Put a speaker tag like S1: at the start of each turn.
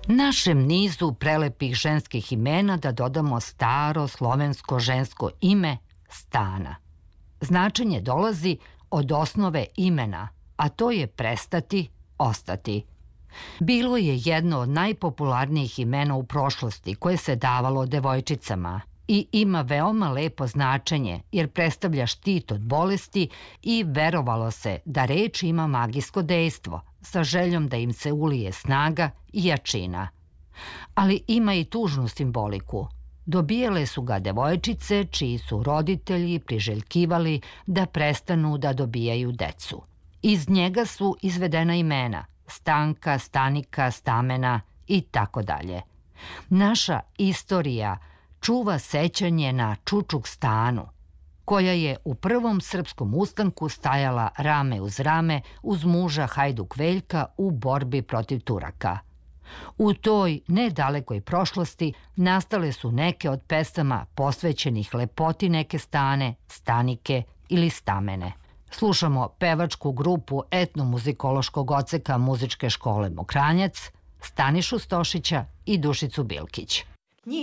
S1: Našem nizu prelepih ženskih imena da dodamo staro slovensko žensko ime Stana. Značenje dolazi od osnove imena, a to je prestati, ostati. Bilo je jedno od najpopularnijih imena u prošlosti koje se davalo devojčicama i ima veoma lepo značenje jer predstavlja štit od bolesti i verovalo se da reč ima magijsko dejstvo sa željom da im se ulije snaga i jačina. Ali ima i tužnu simboliku. Dobijale su ga devojčice čiji su roditelji priželjkivali da prestanu da dobijaju decu. Iz njega su izvedena imena Stanka, Stanika, Stamena i tako dalje. Naša istorija čuva sećanje na Čučuk Stanu, koja je u prvom srpskom ustanku stajala rame uz rame uz muža Hajduk Veljka u borbi protiv Turaka. U toj nedalekoj prošlosti nastale su neke od pesama posvećenih lepoti neke Stane, Stanike ili Stamene. Slušamo pevačku grupu etnomuzikološkog odseka Muzičke škole Mokranjac, Stanišu Stošića i Dušicu Bilkić.